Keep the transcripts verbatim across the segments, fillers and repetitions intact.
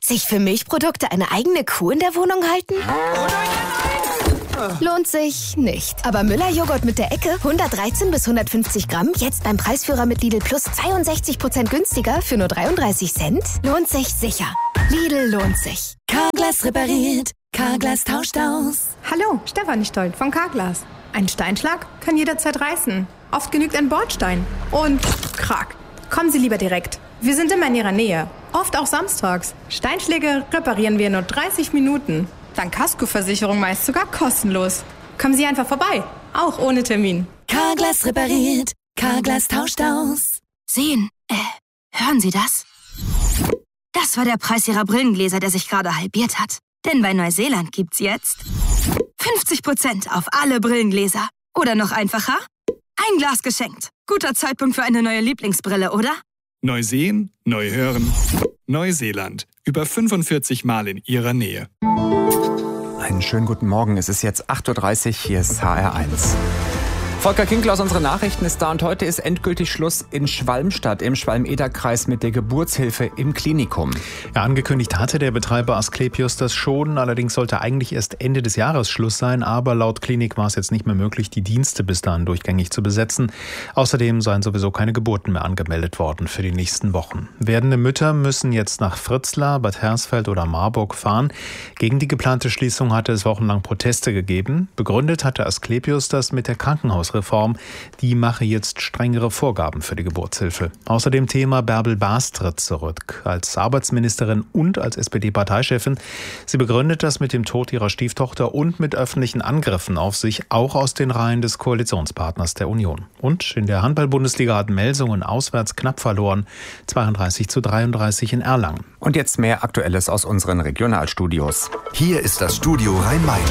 Sich für Milchprodukte eine eigene Kuh in der Wohnung halten? Lohnt sich nicht. Aber Müller-Joghurt mit der Ecke, hundertdreizehn bis hundertfünfzig Gramm, jetzt beim Preisführer mit Lidl Plus zweiundsechzig Prozent günstiger für nur dreiunddreißig Cent? Lohnt sich sicher. Lidl lohnt sich. Carglass repariert. Carglass tauscht aus. Hallo, Stefanie Stoll von Carglass. Ein Steinschlag kann jederzeit reißen. Oft genügt ein Bordstein. Und krack. Kommen Sie lieber direkt. Wir sind immer in Ihrer Nähe. Oft auch samstags. Steinschläge reparieren wir in nur dreißig Minuten. Dank Kaskoversicherung meist sogar kostenlos. Kommen Sie einfach vorbei. Auch ohne Termin. Carglass repariert. Carglass tauscht aus. Sehen, äh, hören Sie das? Das war der Preis Ihrer Brillengläser, der sich gerade halbiert hat. Denn bei Neuseeland gibt's jetzt fünfzig Prozent auf alle Brillengläser. Oder noch einfacher, ein Glas geschenkt. Guter Zeitpunkt für eine neue Lieblingsbrille, oder? Neu sehen, neu hören. Neuseeland. Über fünfundvierzig Mal in Ihrer Nähe. Einen schönen guten Morgen. Es ist jetzt acht Uhr dreißig. Hier ist H R eins. Volker Kinkler aus unseren Nachrichten ist da und heute ist endgültig Schluss in Schwalmstadt im Schwalm-Eder-Kreis mit der Geburtshilfe im Klinikum. Ja, angekündigt hatte der Betreiber Asklepios das schon. Allerdings sollte eigentlich erst Ende des Jahres Schluss sein. Aber laut Klinik war es jetzt nicht mehr möglich, die Dienste bis dahin durchgängig zu besetzen. Außerdem seien sowieso keine Geburten mehr angemeldet worden für die nächsten Wochen. Werdende Mütter müssen jetzt nach Fritzlar, Bad Hersfeld oder Marburg fahren. Gegen die geplante Schließung hatte es wochenlang Proteste gegeben. Begründet hatte Asklepios das mit der Krankenhausreform. Die mache jetzt strengere Vorgaben für die Geburtshilfe. Außerdem Thema Bärbel Baas tritt zurück als Arbeitsministerin und als S P D-Parteichefin. Sie begründet das mit dem Tod ihrer Stieftochter und mit öffentlichen Angriffen auf sich, auch aus den Reihen des Koalitionspartners der Union. Und in der Handball-Bundesliga hat Melsungen auswärts knapp verloren, zweiunddreißig zu dreiunddreißig in Erlangen. Und jetzt mehr Aktuelles aus unseren Regionalstudios. Hier ist das Studio Rhein-Main.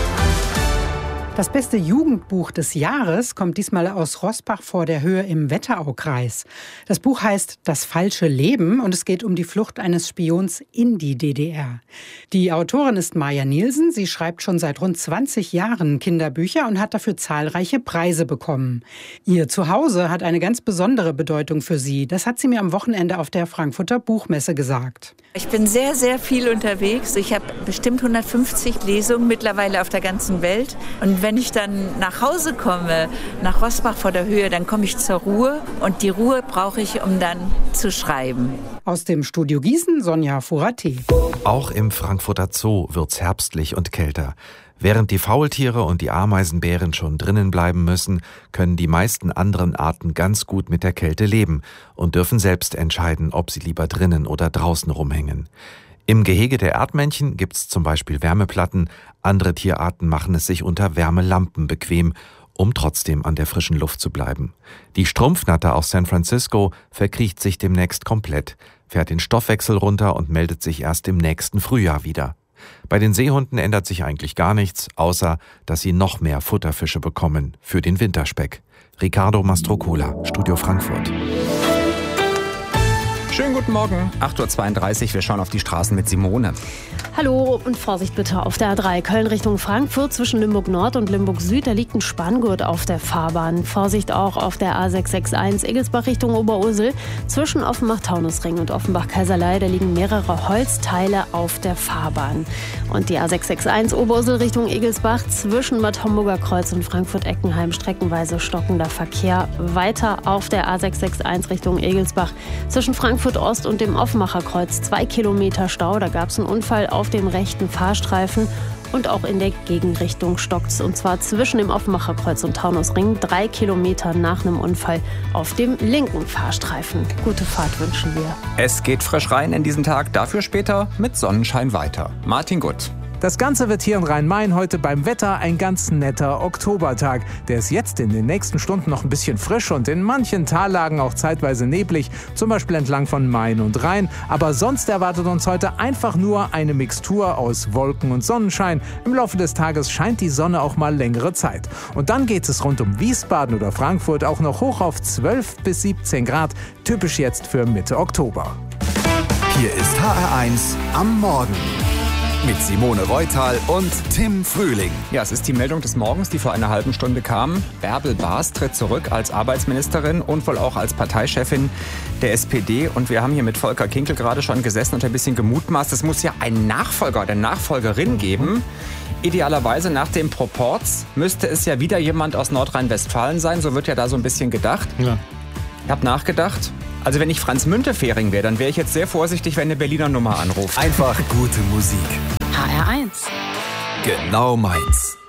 Das beste Jugendbuch des Jahres kommt diesmal aus Roßbach vor der Höhe im Wetteraukreis. Das Buch heißt Das falsche Leben und es geht um die Flucht eines Spions in die D D R. Die Autorin ist Maja Nielsen. Sie schreibt schon seit rund zwanzig Jahren Kinderbücher und hat dafür zahlreiche Preise bekommen. Ihr Zuhause hat eine ganz besondere Bedeutung für sie. Das hat sie mir am Wochenende auf der Frankfurter Buchmesse gesagt. Ich bin sehr, sehr viel unterwegs. Ich habe bestimmt hundertfünfzig Lesungen mittlerweile auf der ganzen Welt. Und wenn ich dann nach Hause komme, nach Roßbach vor der Höhe, dann komme ich zur Ruhe. Und die Ruhe brauche ich, um dann zu schreiben. Aus dem Studio Gießen, Sonja Furati. Auch im Frankfurter Zoo wird's herbstlich und kälter. Während die Faultiere und die Ameisenbären schon drinnen bleiben müssen, können die meisten anderen Arten ganz gut mit der Kälte leben und dürfen selbst entscheiden, ob sie lieber drinnen oder draußen rumhängen. Im Gehege der Erdmännchen gibt's zum Beispiel Wärmeplatten, andere Tierarten machen es sich unter Wärmelampen bequem, um trotzdem an der frischen Luft zu bleiben. Die Strumpfnatter aus San Francisco verkriecht sich demnächst komplett, fährt den Stoffwechsel runter und meldet sich erst im nächsten Frühjahr wieder. Bei den Seehunden ändert sich eigentlich gar nichts, außer dass sie noch mehr Futterfische bekommen für den Winterspeck. Ricardo Mastrocola, Studio Frankfurt. Schönen guten Morgen, acht Uhr zweiunddreißig. Wir schauen auf die Straßen mit Simone. Hallo und Vorsicht bitte auf der A drei Köln Richtung Frankfurt zwischen Limburg Nord und Limburg Süd. Da liegt ein Spanngurt auf der Fahrbahn. Vorsicht auch auf der A sechs sechs eins Egelsbach Richtung Oberursel. Zwischen Offenbach-Taunusring und Offenbach-Kaiserlei, da liegen mehrere Holzteile auf der Fahrbahn. Und die A sechs sechs eins Oberursel Richtung Egelsbach zwischen Bad Homburger Kreuz und Frankfurt-Eckenheim streckenweise stockender Verkehr. Weiter auf der A sechs sechs eins Richtung Egelsbach zwischen Frankfurt Ost und dem Offenbacher Kreuz zwei Kilometer Stau. Da gab es einen Unfall auf dem rechten Fahrstreifen und auch in der Gegenrichtung stockt's. Und zwar zwischen dem Offenbacher Kreuz und Taunusring drei Kilometer nach einem Unfall auf dem linken Fahrstreifen. Gute Fahrt wünschen wir. Es geht frisch rein in diesen Tag, dafür später mit Sonnenschein weiter. Martin Gutt. Das Ganze wird hier in Rhein-Main heute beim Wetter ein ganz netter Oktobertag. Der ist jetzt in den nächsten Stunden noch ein bisschen frisch und in manchen Tallagen auch zeitweise neblig, zum Beispiel entlang von Main und Rhein. Aber sonst erwartet uns heute einfach nur eine Mixtur aus Wolken und Sonnenschein. Im Laufe des Tages scheint die Sonne auch mal längere Zeit. Und dann geht es rund um Wiesbaden oder Frankfurt auch noch hoch auf zwölf bis siebzehn Grad, typisch jetzt für Mitte Oktober. Hier ist H R eins am Morgen. Mit Simone Reutal und Tim Frühling. Ja, es ist die Meldung des Morgens, die vor einer halben Stunde kam. Bärbel Baas tritt zurück als Arbeitsministerin und wohl auch als Parteichefin der S P D. Und wir haben hier mit Volker Kinkel gerade schon gesessen und ein bisschen gemutmaßt. Es muss ja einen Nachfolger oder eine Nachfolgerin geben. Idealerweise nach dem Proporz müsste es ja wieder jemand aus Nordrhein-Westfalen sein. So wird ja da so ein bisschen gedacht. Ja. Ich habe nachgedacht. Also wenn ich Franz Müntefering wäre, dann wäre ich jetzt sehr vorsichtig, wenn eine Berliner Nummer anruft. Einfach gute Musik. H R eins. Genau meins.